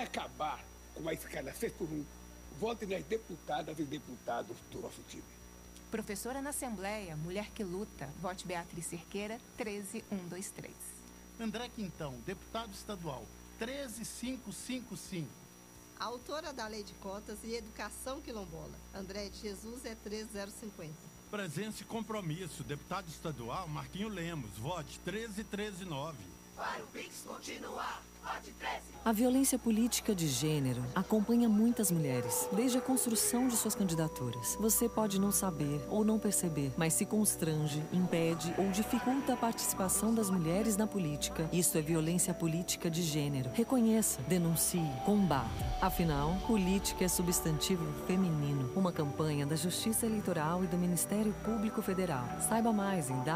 acabar com a escala 6x1, vote nas deputadas e deputados do nosso time. Professora na Assembleia, mulher que luta, vote Beatriz Cerqueira, 13123. André Quintão, deputado estadual, 13555. Autora da Lei de Cotas e Educação Quilombola, André de Jesus, é 13050. Presença e compromisso, deputado estadual, Marquinho Lemos, vote 13139. Para o Pix continuar, vote 13. A violência política de gênero acompanha muitas mulheres, desde a construção de suas candidaturas. Você pode não saber ou não perceber, mas se constrange, impede ou dificulta a participação das mulheres na política. Isso é violência política de gênero. Reconheça, denuncie, combata. Afinal, política é substantivo feminino. Uma campanha da Justiça Eleitoral e do Ministério Público Federal. Saiba mais em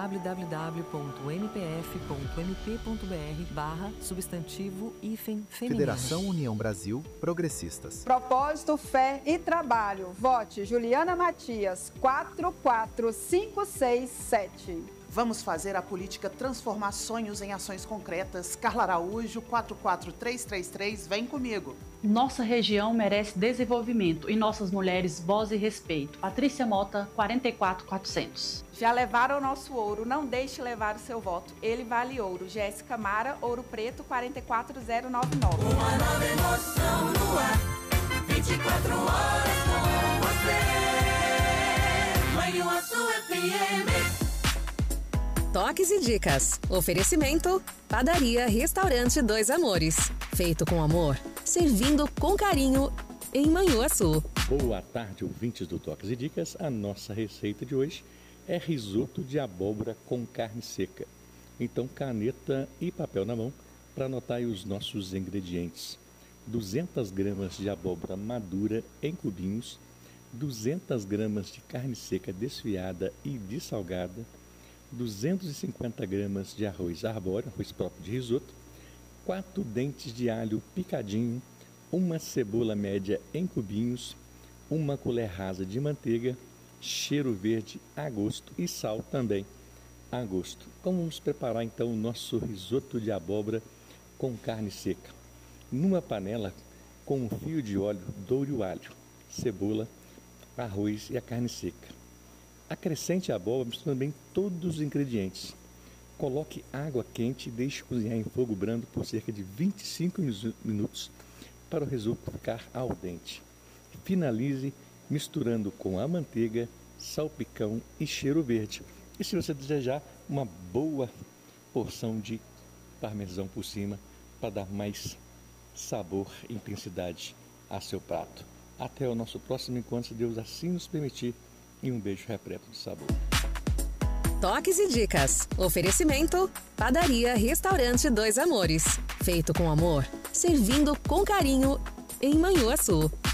www.npf.mp.br/substantivo-feminino. Federação União Brasil Progressistas. Propósito, fé e trabalho. Vote Juliana Matias, 44567. Vamos fazer a política transformar sonhos em ações concretas. Carla Araújo, 44333, vem comigo. Nossa região merece desenvolvimento e nossas mulheres voz e respeito. Patrícia Mota, 44400. Já levaram o nosso ouro, não deixe levar o seu voto. Ele vale ouro. Jéssica Mara, Ouro Preto, 44099. Uma nova emoção no ar, 24 horas com você. Manhuaçu FM. Toques e dicas. Oferecimento: Padaria Restaurante Dois Amores. Feito com amor, servindo com carinho em Manhuaçu. Boa tarde, ouvintes do Toques e Dicas. A nossa receita de hoje é risoto de abóbora com carne seca. Então, caneta e papel na mão para anotar aí os nossos ingredientes. 200 gramas de abóbora madura em cubinhos, 200 gramas de carne seca desfiada e dessalgada, 250 gramas de arroz arbóreo, arroz próprio de risoto, 4 dentes de alho picadinho, uma cebola média em cubinhos, uma colher rasa de manteiga, cheiro verde a gosto e sal também a gosto. Como vamos preparar então o nosso risoto de abóbora com carne seca? Numa panela com um fio de óleo, doure o alho, cebola, arroz e a carne seca. Acrescente a abóbora misturando bem todos os ingredientes. Coloque água quente e deixe cozinhar em fogo brando por cerca de 25 minutos para o risoto ficar al dente. Finalize misturando com a manteiga, salpicão e cheiro verde. E se você desejar, uma boa porção de parmesão por cima para dar mais sabor e intensidade a seu prato. Até o nosso próximo encontro, se Deus assim nos permitir. E um beijo repleto de sabor. Toques e dicas. Oferecimento: Padaria Restaurante Dois Amores. Feito com amor, servindo com carinho em Manhuaçu.